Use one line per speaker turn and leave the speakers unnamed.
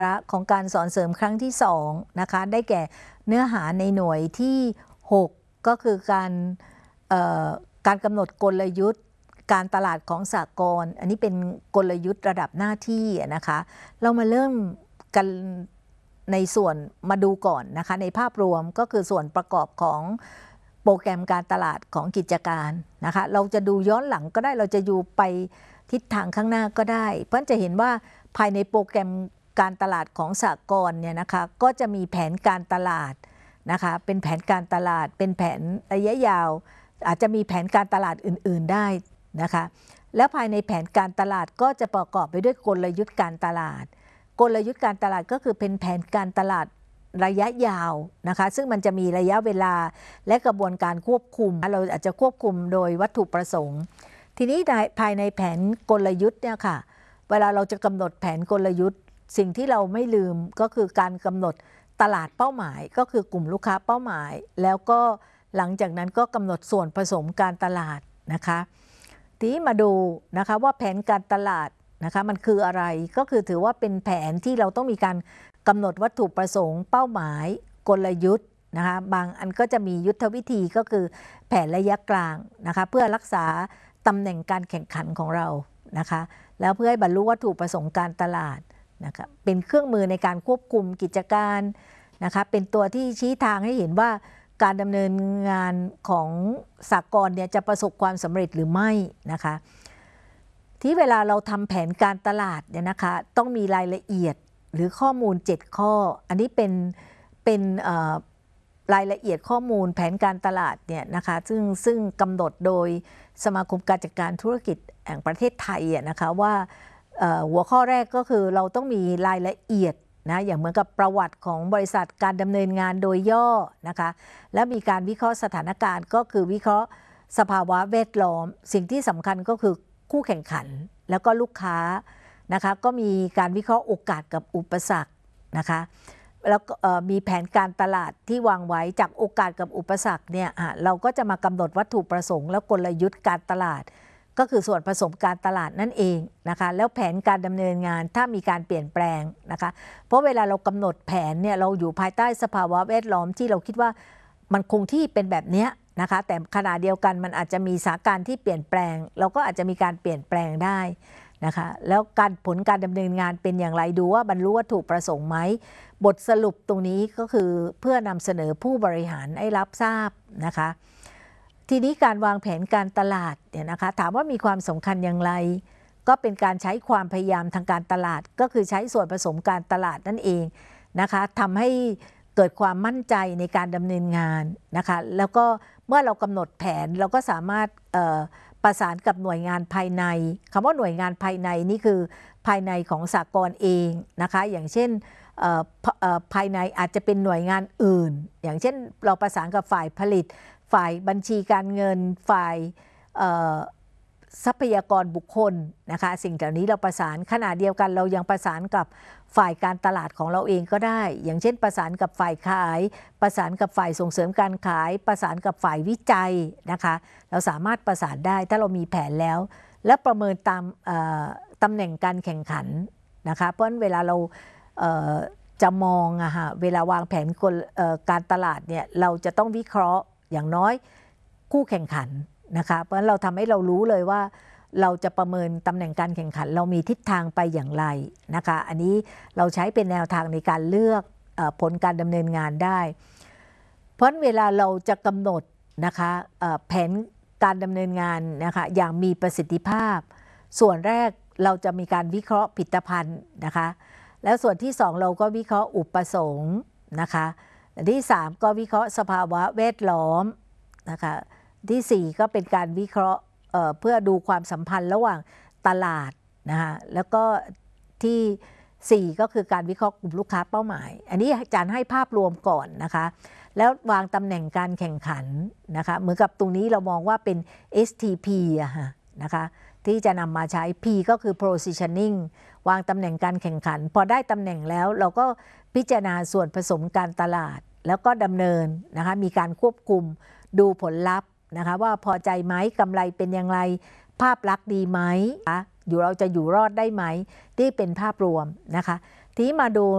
ของการสอนเสริมครั้งที่2นะคะได้แก่เนื้อหาในหน่วยที่6ก็คือการกำหนดกลยุทธ์การตลาดของสหกรณ์อันนี้เป็นกลยุทธ์ระดับหน้าที่นะคะเรามาเริ่มกันในส่วนมาดูก่อนนะคะในภาพรวมก็คือส่วนประกอบของโปรแกรมการตลาดของกิจการนะคะเราจะดูย้อนหลังก็ได้เราจะดูไปทิศทางข้างหน้าก็ได้เพราะจะเห็นว่าภายในโปรแกรมการตลาดของสหกรณ์เนี่ยนะคะก็จะมีแผนการตลาดนะคะเป็นแผนการตลาดเป็นแผนระยะยาวอาจจะมีแผนการตลาดอื่นๆได้นะคะแล้วภายในแผนการตลาดก็จะประกอบไปด้วยกลยุทธ์การตลาดกลยุทธ์การตลาดก็คือเป็นแผนการตลาดระยะยาวนะคะซึ่งมันจะมีระยะเวลาและกระบวนการควบคุมเราอาจจะควบคุมโดยวัตถุประสงค์ทีนี้ภายในแผนกลยุทธ์เนี่ยค่ะเวลาเราจะกำหนดแผนกลยุทธ์สิ่งที่เราไม่ลืมก็คือการกำหนดตลาดเป้าหมายก็คือกลุ่มลูกค้าเป้าหมายแล้วก็หลังจากนั้นก็กำหนดส่วนผสมการตลาดนะคะทีนี้มาดูนะคะว่าแผนการตลาดนะคะมันคืออะไรก็คือถือว่าเป็นแผนที่เราต้องมีการกำหนดวัตถุประสงค์เป้าหมายกลยุทธ์นะคะบางอันก็จะมียุทธวิธีก็คือแผนระยะกลางนะคะเพื่อรักษาตำแหน่งการแข่งขันของเรานะคะแล้วเพื่อให้บรรลุวัตถุประสงค์การตลาดนะคะเป็นเครื่องมือในการควบคุมกิจการนะคะเป็นตัวที่ชี้ทางให้เห็นว่าการดำเนินงานของสหกรณ์เนี่ยจะประสบความสำเร็จหรือไม่นะคะที่เวลาเราทำแผนการตลาดเนี่ยนะคะต้องมีรายละเอียดหรือข้อมูล7ข้ออันนี้เป็นรายละเอียดข้อมูลแผนการตลาดเนี่ยนะคะซึ่งกำหนดโดยสมาคมการจัดการธุรกิจแห่งประเทศไทยนะคะว่าหัวข้อแรกก็คือเราต้องมีรายละเอียดนะอย่างเหมือนกับประวัติของบริษัทการดำเนินงานโดยย่อนะคะและมีการวิเคราะห์สถานการณ์ก็คือวิเคราะห์สภาวะแวดล้อมสิ่งที่สำคัญก็คือคู่แข่งขันแล้วก็ลูกค้านะคะก็มีการวิเคราะห์โอกาสกับอุปสรรคนะคะแล้วมีแผนการตลาดที่วางไว้จากโอกาสกับอุปสรรคเนี่ยเราก็จะมากำหนดวัตถุประสงค์และกลยุทธ์การตลาดก็คือส่วนผสมการตลาดนั่นเองนะคะแล้วแผนการดำเนินงานถ้ามีการเปลี่ยนแปลงนะคะเพราะเวลาเรากำหนดแผนเนี่ยเราอยู่ภายใต้สภาวะแวดล้อมที่เราคิดว่ามันคงที่เป็นแบบนี้นะคะแต่ขณะเดียวกันมันอาจจะมีสถานการณ์ที่เปลี่ยนแปลงเราก็อาจจะมีการเปลี่ยนแปลงได้นะคะแล้วผลการดำเนินงานเป็นอย่างไรดูว่าบรรลุวัตถุประสงค์ไหมบทสรุปตรงนี้ก็คือเพื่อนำเสนอผู้บริหารให้รับทราบนะคะทีนี้การวางแผนการตลาดเนี่ยนะคะถามว่ามีความสำคัญอย่างไรก็เป็นการใช้ความพยายามทางการตลาดก็คือใช้ส่วนผสมการตลาดนั่นเองนะคะทำให้เกิดความมั่นใจในการดำเนินงานนะคะแล้วก็เมื่อเรากำหนดแผนเราก็สามารถประสานกับหน่วยงานภายในคำว่าหน่วยงานภายในนี่คือภายในของสหกรณ์เองนะคะอย่างเช่นภายในอาจจะเป็นหน่วยงานอื่นอย่างเช่นเราประสานกับฝ่ายผลิตฝ่ายบัญชีการเงินฝ่ายทรัพยากรบุคคลนะคะสิ่งเหล่านี้เราประสานขณะเดียวกันเรายังประสานกับฝ่ายการตลาดของเราเองก็ได้อย่างเช่นประสานกับฝ่ายขายประสานกับฝ่ายส่งเสริมการขายประสานกับฝ่ายวิจัยนะคะเราสามารถประสานได้ถ้าเรามีแผนแล้วและประเมินตามตำแหน่งการแข่งขันนะคะเพราะฉะนั้นเวลาเราจะมองเวลาวางแผนการตลาดเนี่ยเราจะต้องวิเคราะห์อย่างน้อยคู่แข่งขันนะคะเพราะฉะนั้นเราทำให้เรารู้เลยว่าเราจะประเมินตำแหน่งการแข่งขันเรามีทิศทางไปอย่างไรนะคะอันนี้เราใช้เป็นแนวทางในการเลือกผลการดำเนินงานได้เพราะเวลาเราจะกำหนดนะคะแผนการดำเนินงานนะคะอย่างมีประสิทธิภาพส่วนแรกเราจะมีการวิเคราะห์ผลิตภัณฑ์นะคะแล้วส่วนที่2เราก็วิเคราะห์อุปสงค์นะคะที่3ก็วิเคราะห์สภาวะแวดล้อมนะคะที่4ก็เป็นการวิเคราะห์เพื่อดูความสัมพันธ์ระหว่างตลาดนะคะแล้วก็ที่4ก็คือการวิเคราะห์กลุ่มลูกค้าเป้าหมายอันนี้อาจารย์ให้ภาพรวมก่อนนะคะแล้ววางตำแหน่งการแข่งขันนะคะเหมือนกับตรงนี้เรามองว่าเป็น STP นะคะที่จะนำมาใช้ P ก็คือ positioning วางตำแหน่งการแข่งขันพอได้ตำแหน่งแล้วเราก็พิจารณาส่วนผสมการตลาดแล้วก็ดำเนินนะคะมีการควบคุมดูผลลัพธ์นะคะว่าพอใจไหมกำไรเป็นอย่างไรภาพลักษณ์ดีไหมเราจะอยู่รอดได้ไหมที่เป็นภาพรวมนะคะทีนี้มาดู